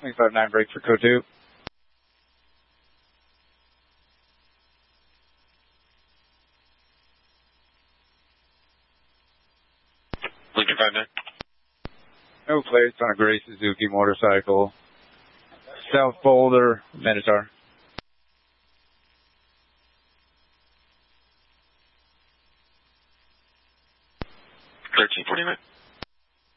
Lincoln 59, break for code 2. Lincoln 59. No plates on a gray Suzuki motorcycle. South Boulder, Minotaur. 1349.